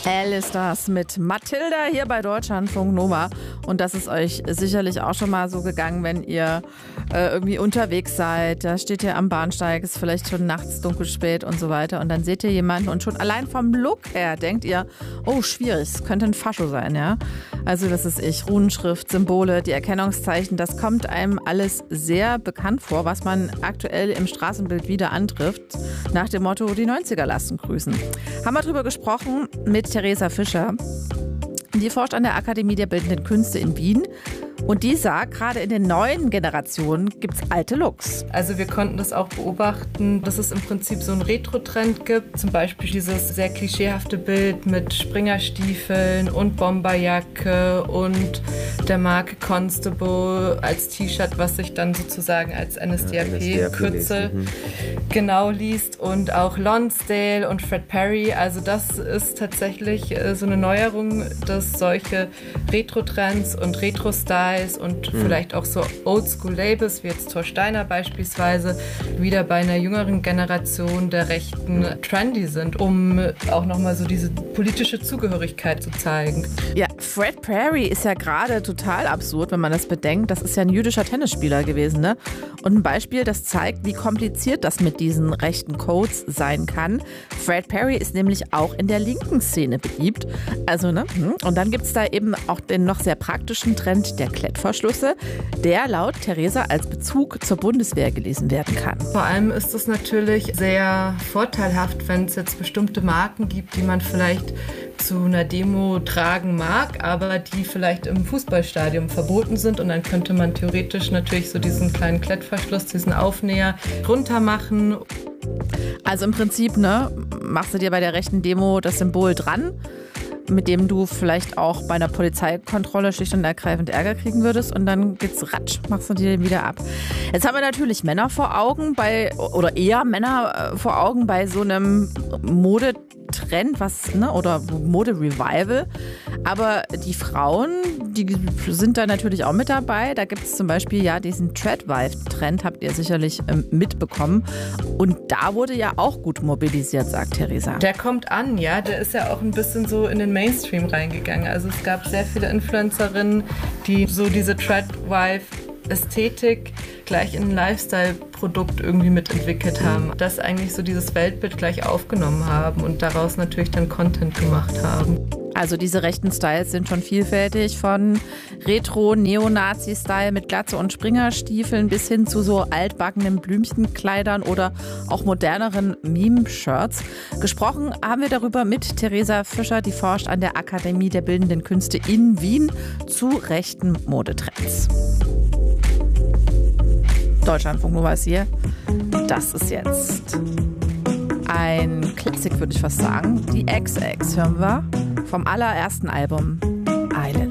Alice das mit Mathilda hier bei Deutschlandfunk Nova. Und das ist euch sicherlich auch schon mal so gegangen, wenn ihr irgendwie unterwegs seid. Da steht ihr am Bahnsteig, ist vielleicht schon nachts dunkel spät und so weiter. Und dann seht ihr jemanden und schon allein vom Look her denkt ihr, oh, schwierig, es könnte ein Fascho sein, ja. Also das ist ich, Runenschrift, Symbole, die Erkennungszeichen, das kommt einem alles sehr bekannt vor, was man aktuell im Straßenbild wieder antrifft. Nach dem Motto, die 90er lassen grüßen. Haben wir drüber gesprochen mit Theresa Fischer. Die forscht an der Akademie der Bildenden Künste in Wien. Und die sagt, gerade in den neuen Generationen gibt es alte Looks. Also wir konnten das auch beobachten, dass es im Prinzip so einen Retro-Trend gibt. Zum Beispiel dieses sehr klischeehafte Bild mit Springerstiefeln und Bomberjacke und der Marke Constable als T-Shirt, was sich dann sozusagen als NSDAP-Kürzel genau liest. Und auch Lonsdale und Fred Perry. Also das ist tatsächlich so eine Neuerung, dass solche Retro-Trends und Retro-Styles und vielleicht auch so Oldschool-Labels, wie jetzt Thor Steiner beispielsweise, wieder bei einer jüngeren Generation der Rechten trendy sind, um auch nochmal so diese politische Zugehörigkeit zu zeigen. Ja, Fred Perry ist ja gerade total absurd, wenn man das bedenkt. Das ist ja ein jüdischer Tennisspieler gewesen, ne? Und ein Beispiel, das zeigt, wie kompliziert das mit diesen rechten Codes sein kann. Fred Perry ist nämlich auch in der linken Szene beliebt. Also, ne? Und dann gibt es da eben auch den noch sehr praktischen Trend der Klettverschlüsse, der laut Theresa als Bezug zur Bundeswehr gelesen werden kann. Vor allem ist es natürlich sehr vorteilhaft, wenn es jetzt bestimmte Marken gibt, die man vielleicht zu einer Demo tragen mag, aber die vielleicht im Fußballstadion verboten sind. Und dann könnte man theoretisch natürlich so diesen kleinen Klettverschluss, diesen Aufnäher runter machen. Also im Prinzip, ne, machst du dir bei der rechten Demo das Symbol dran, mit dem du vielleicht auch bei einer Polizeikontrolle schlicht und ergreifend Ärger kriegen würdest, und dann geht's ratsch, machst du dir den wieder ab. Jetzt haben wir natürlich Männer vor Augen oder eher Männer vor Augen bei so einem Modetrend, oder Mode-Revival. Aber die Frauen, die sind da natürlich auch mit dabei. Da gibt es zum Beispiel ja diesen Treadwife-Trend, habt ihr sicherlich mitbekommen. Und da wurde ja auch gut mobilisiert, sagt Theresa. Der kommt an, ja. Der ist ja auch ein bisschen so in den Mainstream reingegangen. Also es gab sehr viele Influencerinnen, die so diese Treadwife-Ästhetik gleich in ein Lifestyle-Produkt irgendwie mitentwickelt haben. Das eigentlich so dieses Weltbild gleich aufgenommen haben und daraus natürlich dann Content gemacht haben. Also diese rechten Styles sind schon vielfältig, von Retro-Neonazi-Style mit Glatze und Springerstiefeln bis hin zu so altbackenen Blümchenkleidern oder auch moderneren Meme-Shirts. Gesprochen haben wir darüber mit Theresa Fischer, die forscht an der Akademie der Bildenden Künste in Wien zu rechten Modetrends. Deutschlandfunk Nova ist hier. Das ist jetzt ein Klassik, würde ich fast sagen. Die XX hören wir vom allerersten Album Island.